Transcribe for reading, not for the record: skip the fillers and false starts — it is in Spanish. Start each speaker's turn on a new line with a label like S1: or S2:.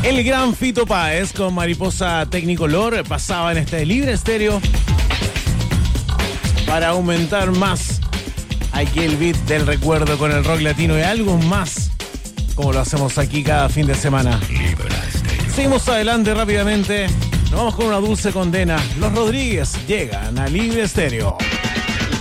S1: El gran Fito Páez con Mariposa Technicolor pasaba en este Libre Estéreo para aumentar más aquí el beat del recuerdo con el rock latino y algo más, como lo hacemos aquí cada fin de semana. Seguimos adelante rápidamente. Nos vamos con una dulce condena. Los Rodríguez llegan a Libre Estéreo.